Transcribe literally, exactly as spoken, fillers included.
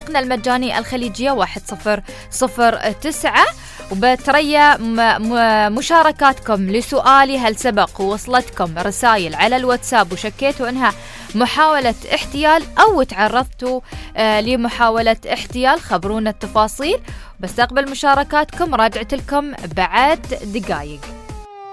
تطبيقنا المجاني الخليجية واحد صفر صفر تسعة. وبتريا مشاركاتكم لسؤالي: هل سبق ووصلتكم رسائل على الواتساب وشكيتوا انها محاولة احتيال او تعرضتوا آه لمحاولة احتيال؟ خبرونا التفاصيل. بستقبل مشاركاتكم، راجعت لكم بعد دقايق.